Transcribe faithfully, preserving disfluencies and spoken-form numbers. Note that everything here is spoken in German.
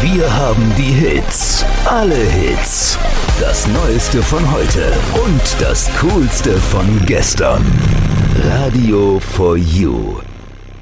Wir haben die Hits, alle Hits, das Neueste von heute und das Coolste von gestern. Radio for You.